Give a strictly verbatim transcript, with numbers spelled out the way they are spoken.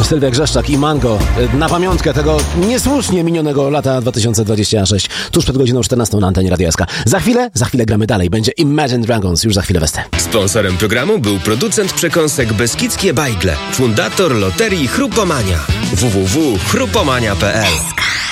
Sylwia Grzeszczak i Mango na pamiątkę tego niesłusznie minionego lata dwa tysiące dwudziestego szóstego, tuż przed godziną czternastą na antenie Radia S K. Za chwilę, za chwilę gramy dalej. Będzie Imagine Dragons, już za chwilę westę. Sponsorem programu był producent przekąsek Beskidzkie Bajgle, fundator loterii Chrupomania. w w w kropka chrupomania kropka p l.